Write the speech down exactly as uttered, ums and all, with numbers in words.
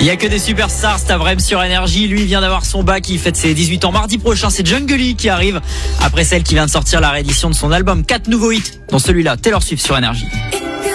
Il y a que des superstars, Stavrem sur Énergie. Lui vient d'avoir son bac, il fête ses dix-huit ans mardi prochain. C'est Jungly qui arrive après celle qui vient de sortir la réédition de son album. Quatre nouveaux hits, dont celui-là, Taylor Swift sur Énergie.